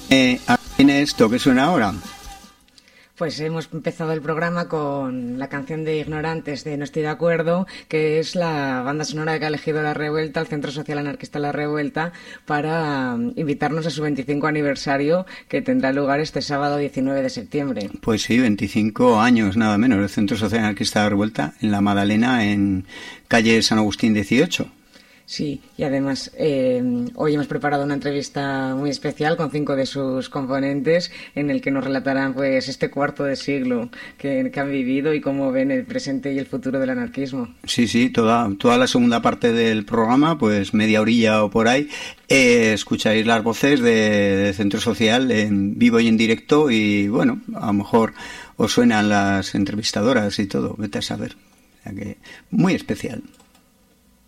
¿Tiene esto que suena ahora? Pues hemos empezado el programa con la canción de Ignorantes de No Estoy de Acuerdo, que es la banda sonora que ha elegido La Revuelta, el Centro Social Anarquista La Revuelta, para invitarnos a su 25 aniversario, que tendrá lugar este sábado 19 de septiembre. Pues sí, 25 años nada menos, el Centro Social Anarquista La Revuelta en La Madalena, en calle San Agustín 18. Sí, y además hoy hemos preparado una entrevista muy especial con 5 de sus componentes en el que nos relatarán pues este cuarto de siglo que han vivido y cómo ven el presente y el futuro del anarquismo. Sí, toda la segunda parte del programa, pues media orilla o por ahí, escucháis las voces de Centro Social en vivo y en directo y bueno, a lo mejor os suenan las entrevistadoras y todo, vete a saber. O sea que muy especial.